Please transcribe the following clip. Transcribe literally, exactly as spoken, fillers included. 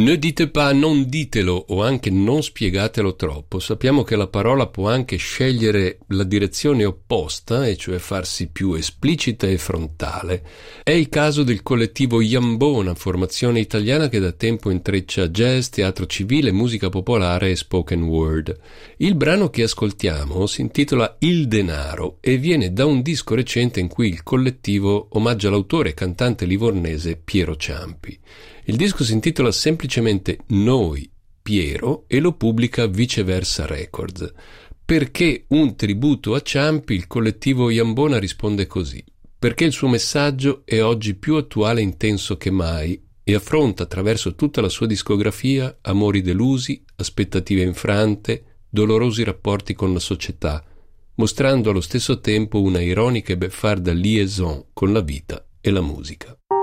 Ne dite pas, non ditelo, o anche non spiegatelo troppo. Sappiamo che la parola può anche scegliere la direzione opposta, e cioè farsi più esplicita e frontale. È il caso del collettivo Iambona, formazione italiana che da tempo intreccia jazz, teatro civile, musica popolare e spoken word. Il brano che ascoltiamo si intitola Il denaro e viene da un disco recente in cui il collettivo omaggia l'autore e cantante livornese Piero Ciampi. Il disco si intitola semplicemente Noi, Piero, e lo pubblica Viceversa Records. Perché un tributo a Ciampi? Il collettivo Iambona risponde così: perché il suo messaggio è oggi più attuale e intenso che mai e affronta attraverso tutta la sua discografia amori delusi, aspettative infrante, dolorosi rapporti con la società, mostrando allo stesso tempo una ironica e beffarda liaison con la vita e la musica.